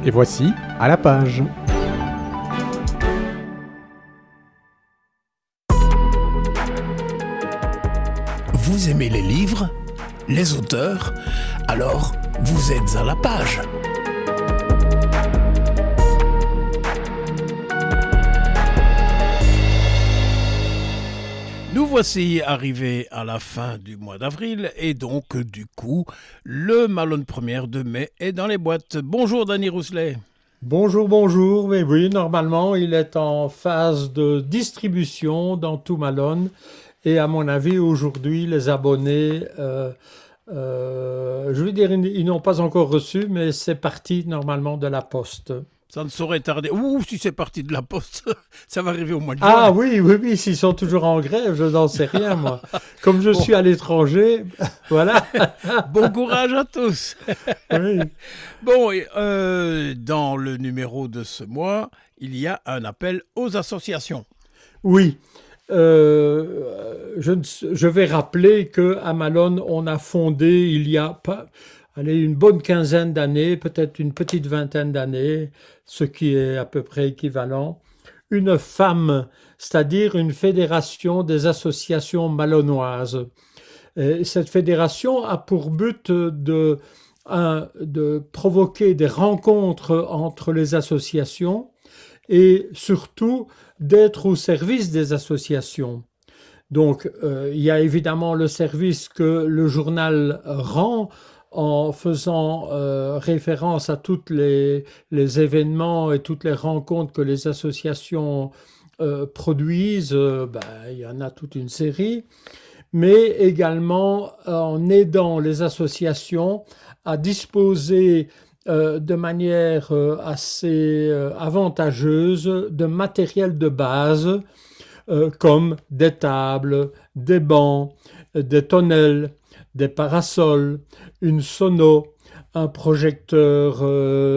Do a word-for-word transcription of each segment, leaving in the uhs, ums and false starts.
Et voici À la page. Vous aimez les livres, les auteurs? Alors, vous êtes à la page. Nous voici arrivés à la fin du mois d'avril et donc, du coup, le Malone Première de mai est dans les boîtes. Bonjour Danny Rousselet. Bonjour, bonjour. Mais oui, normalement, il est en phase de distribution dans tout Malone. Et à mon avis, aujourd'hui, les abonnés, euh, euh, je veux dire, ils, ils n'ont pas encore reçu, mais c'est parti normalement de la poste. Ça ne saurait tarder. Ouh, si c'est parti de la poste, ça va arriver au mois de juin. Ah oui, oui, oui, s'ils sont toujours en grève, je n'en sais rien, moi. Comme je bon. suis à l'étranger, voilà. Bon courage à tous. Oui. Bon, euh, dans le numéro de ce mois, il y a un appel aux associations. Oui. Euh, je, je vais rappeler qu'à Malone, on a fondé il y a pas, allez, une bonne quinzaine d'années, peut-être une petite vingtaine d'années, ce qui est à peu près équivalent, une FAM, c'est-à-dire une fédération des associations malonnoises. Et cette fédération a pour but de, un, de provoquer des rencontres entre les associations et surtout d'être au service des associations. Donc, euh, il y a évidemment le service que le journal rend en faisant euh, référence à tous les, les événements et toutes les rencontres que les associations euh, produisent. Euh, ben, il y en a toute une série. Mais également en aidant les associations à disposer Euh, de manière euh, assez euh, avantageuse de matériel de base euh, comme des tables, des bancs, euh, des tonnelles, des parasols, une sono, un projecteur euh,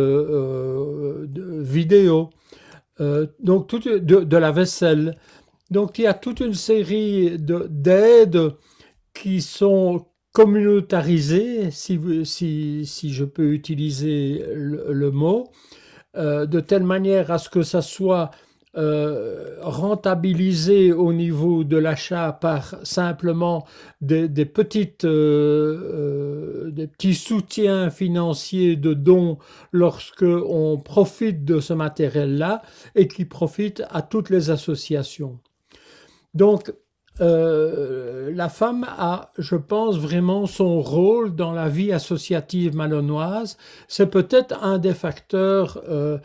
euh, de vidéo, euh, donc tout, de, de la vaisselle. Donc il y a toute une série de, d'aides qui sont communautarisé, si, si, si je peux utiliser le, le mot, euh, de telle manière à ce que ça soit euh, rentabilisé au niveau de l'achat par simplement des, des, petites, euh, euh, des petits soutiens financiers de dons lorsque on profite de ce matériel-là et qui profite à toutes les associations. Donc, Euh, la femme a, je pense, vraiment son rôle dans la vie associative malonnoise. C'est peut-être un des facteurs euh,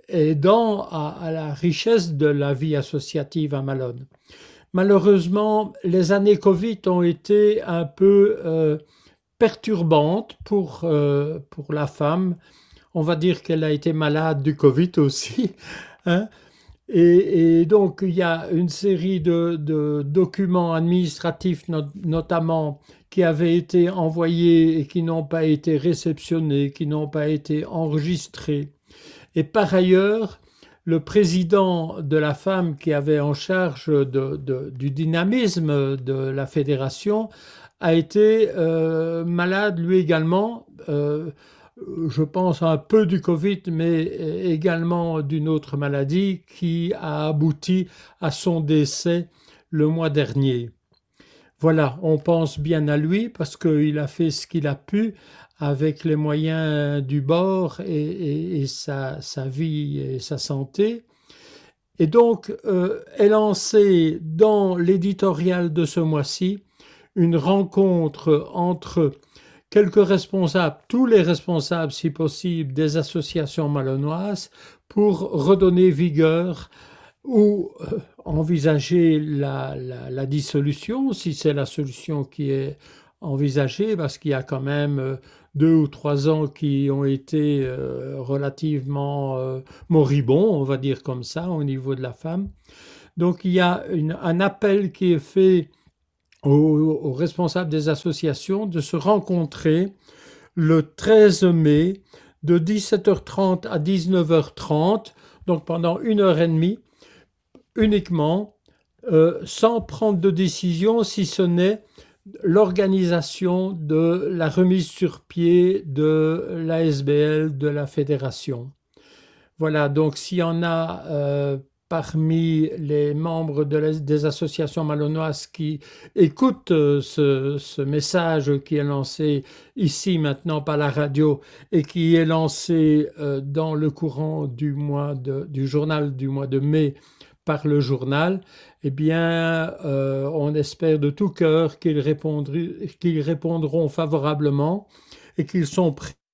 aidant à, à la richesse de la vie associative à Malone. Malheureusement, les années Covid ont été un peu euh, perturbantes pour, euh, pour la femme. On va dire qu'elle a été malade du Covid aussi, hein. Et, et donc, il y a une série de, de documents administratifs, not, notamment, qui avaient été envoyés et qui n'ont pas été réceptionnés, qui n'ont pas été enregistrés. Et par ailleurs, le président de la femme qui avait en charge de, de, du dynamisme de la fédération a été euh, malade lui également, euh, je pense un peu du Covid, mais également d'une autre maladie qui a abouti à son décès le mois dernier. Voilà, on pense bien à lui parce qu'il a fait ce qu'il a pu avec les moyens du bord et, et, et sa, sa vie et sa santé. Et donc, euh, est lancé dans l'éditorial de ce mois-ci une rencontre entre quelques responsables, tous les responsables, si possible, des associations malonnoises pour redonner vigueur ou euh, envisager la, la, la dissolution, si c'est la solution qui est envisagée, parce qu'il y a quand même euh, deux ou trois ans qui ont été euh, relativement euh, moribonds, on va dire comme ça, au niveau de la femme. Donc il y a une, un appel qui est fait aux, aux responsables des associations de se rencontrer le treize mai de dix-sept heures trente à dix-neuf heures trente, donc pendant une heure et demie, uniquement, euh, sans prendre de décision, si ce n'est l'organisation de la remise sur pied de l'A S B L, de la fédération. Voilà, donc s'il y en a euh, parmi les membres de la, des associations malonnoises qui écoutent euh, ce, ce message qui est lancé ici maintenant par la radio et qui est lancé euh, dans le courant du mois de, du journal du mois de mai par le journal, eh bien, euh, on espère de tout cœur qu'ils qu'ils répondront favorablement et qu'ils sont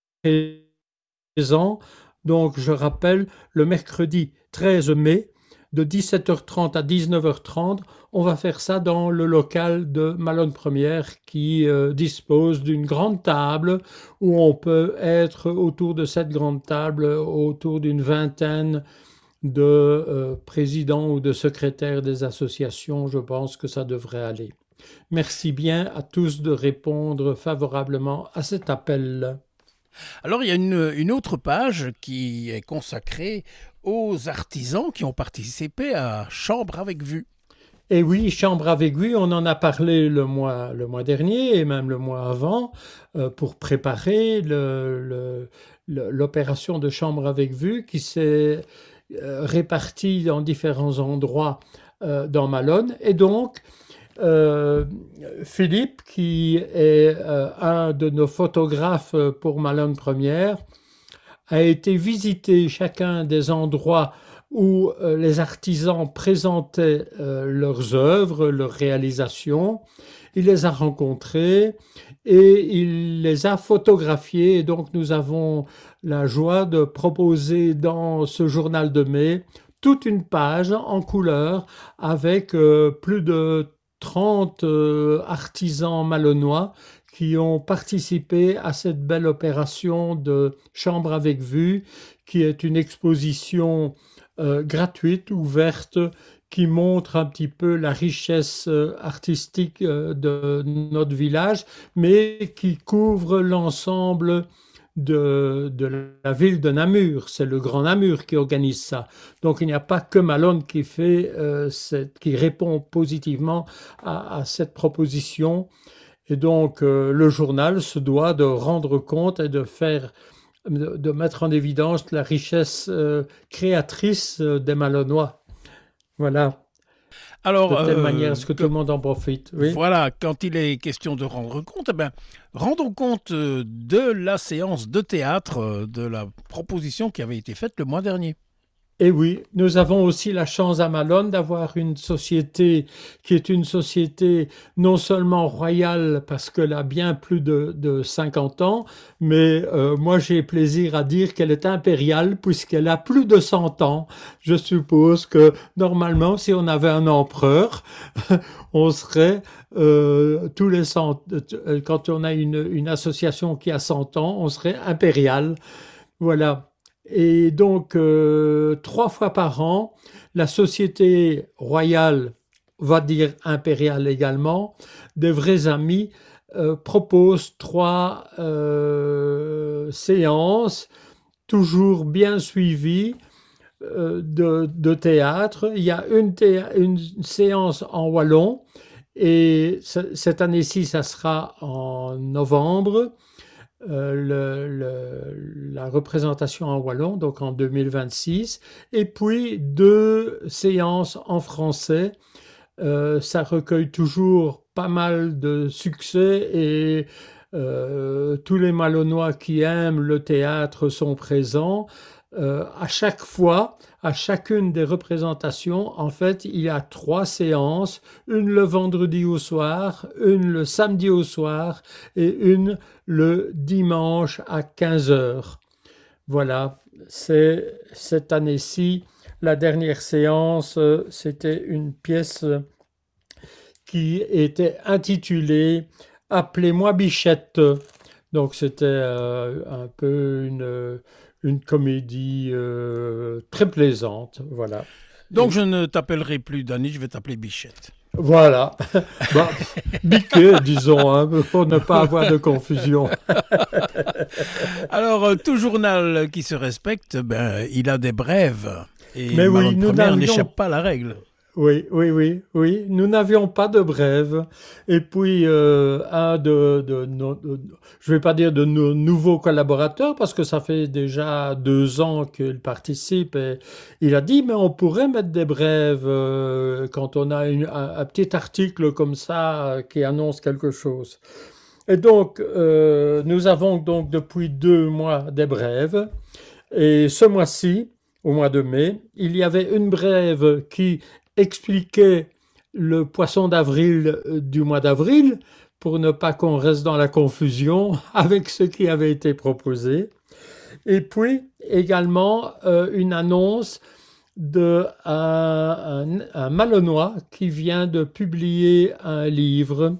présents. Donc, je rappelle, le mercredi treize mai, de dix-sept heures trente à dix-neuf heures trente, on va faire ça dans le local de Malone Première qui euh, dispose d'une grande table où on peut être autour de cette grande table, autour d'une vingtaine de euh, présidents ou de secrétaires des associations. Je pense que ça devrait aller. Merci bien à tous de répondre favorablement à cet appel. Alors, il y a une, une autre page qui est consacrée aux artisans qui ont participé à Chambre avec vue. Et oui, Chambre avec vue, on en a parlé le mois, le mois dernier et même le mois avant euh, pour préparer le, le, le, l'opération de Chambre avec vue qui s'est euh, répartie dans différents endroits euh, dans Malone. Et donc, Euh, Philippe, qui est euh, un de nos photographes pour Malone Première, a été visiter chacun des endroits où euh, les artisans présentaient euh, leurs œuvres, leurs réalisations. Il les a rencontrés et il les a photographiés. Et donc nous avons la joie de proposer dans ce journal de mai toute une page en couleur avec euh, plus de trente euh, artisans malonnois qui ont participé à cette belle opération de Chambre avec vue, qui est une exposition euh, gratuite, ouverte, qui montre un petit peu la richesse euh, artistique euh, de notre village, mais qui couvre l'ensemble De, de la ville de Namur. C'est le Grand Namur qui organise ça. Donc il n'y a pas que Malone qui fait, euh, cette, qui répond positivement à, à cette proposition. Et donc euh, le journal se doit de rendre compte et de faire, de, de mettre en évidence la richesse euh, créatrice des Malonnois. Voilà. Alors, de telle euh, manière à ce que, que tout le monde en profite. Oui. Voilà, quand il est question de rendre compte, eh bien, rendons compte de la séance de théâtre, de la proposition qui avait été faite le mois dernier. Et oui, nous avons aussi la chance à Malone d'avoir une société qui est une société non seulement royale parce qu'elle a bien plus de, de cinquante ans, mais euh, moi j'ai plaisir à dire qu'elle est impériale puisqu'elle a plus de cent ans. Je suppose que normalement si on avait un empereur, on serait euh, tous les cent, quand on a une, une association qui a cent ans, on serait impérial. Voilà. Et donc, euh, trois fois par an, la Société royale, va dire impériale également, des vrais amis, euh, propose trois euh, séances, toujours bien suivies, euh, de, de théâtre. Il y a une, théâ- une séance en wallon, et c- cette année-ci, ça sera en novembre. Euh, le, le, la représentation en wallon, donc en deux mille vingt-six, et puis deux séances en français. Euh, ça recueille toujours pas mal de succès et euh, tous les Malonnois qui aiment le théâtre sont présents. Euh, à chaque fois, à chacune des représentations, en fait, il y a trois séances, une le vendredi au soir, une le samedi au soir et une le dimanche à quinze heures. Voilà, c'est cette année-ci, la dernière séance, c'était une pièce qui était intitulée « Appelez-moi Bichette ». Donc c'était euh, un peu une... une comédie euh, très plaisante, voilà. Donc, je ne t'appellerai plus Danny, je vais t'appeler Bichette. Voilà. Bah, Biquet, disons, hein, pour ne pas avoir de confusion. Alors, tout journal qui se respecte, ben, il a des brèves. Et Mais Malone oui, nous Première n'avions... n'échappe pas à la règle. Oui, oui, oui, oui. Nous n'avions pas de brève. Et puis, euh, un de, de nos, de- je vais pas dire de nos nouveaux collaborateurs, parce que ça fait déjà deux ans qu'il participe, et il a dit, mais on pourrait mettre des brèves euh, quand on a une- un, un petit article comme ça euh, qui annonce quelque chose. Et donc, euh, nous avons donc depuis deux mois des brèves. Et ce mois-ci, au mois de mai, il y avait une brève qui expliquait le poisson d'avril euh, du mois d'avril, pour ne pas qu'on reste dans la confusion avec ce qui avait été proposé. Et puis également euh, une annonce de un, un- un Malonnois qui vient de publier un livre.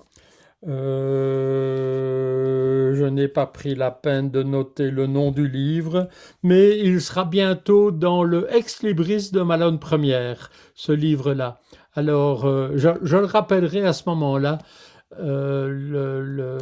Euh, je n'ai pas pris la peine de noter le nom du livre, mais il sera bientôt dans le Ex Libris de Malone Première, ce livre-là. Alors, euh, je, je le rappellerai à ce moment-là, euh, le-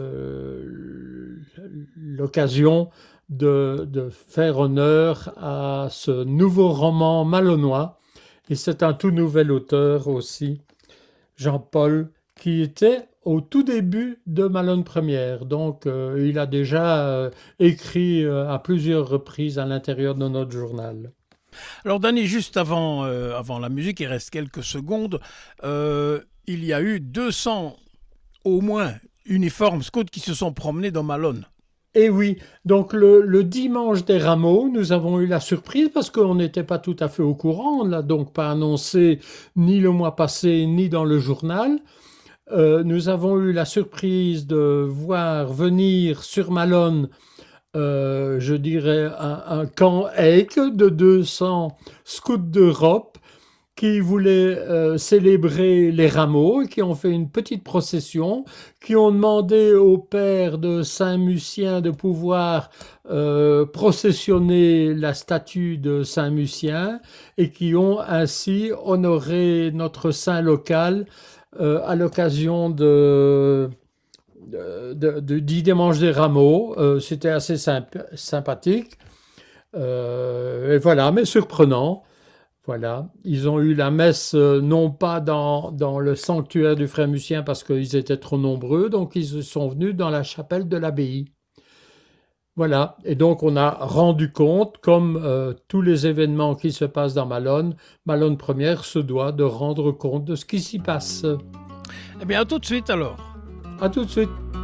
le- l'occasion de, de faire honneur à ce nouveau roman malonnois. Et c'est un tout nouvel auteur aussi, Jean-Paul, qui était au tout début de Malone Première. Donc, euh, il a déjà euh, écrit euh, à plusieurs reprises à l'intérieur de notre journal. Alors Danny, juste avant, euh, avant la musique, il reste quelques secondes, euh, il y a eu deux cents au moins uniformes scouts qui se sont promenés dans Malone. Et oui, donc le, le dimanche des Rameaux, nous avons eu la surprise parce qu'on n'était pas tout à fait au courant, on ne l'a donc pas annoncé ni le mois passé ni dans le journal. Euh, nous avons eu la surprise de voir venir sur Malone, euh, je dirais, un, un camp Eik de deux cents scouts d'Europe qui voulaient euh, célébrer les rameaux et qui ont fait une petite procession, qui ont demandé au père de Saint-Mucien de pouvoir euh, processionner la statue de Saint-Mucien et qui ont ainsi honoré notre saint local euh, à l'occasion de, de, de- de- du dimanche des rameaux. Euh, c'était assez symp- sympathique. Euh, et voilà, mais surprenant. Voilà, ils ont eu la messe euh, non pas dans, dans le sanctuaire du frère Mucien parce qu'ils étaient trop nombreux, donc ils sont venus dans la chapelle de l'abbaye. Voilà, et donc on a rendu compte, comme euh, tous les événements qui se passent dans Malone, Malone Première se doit de rendre compte de ce qui s'y passe. Eh bien, à tout de suite alors. À tout de suite.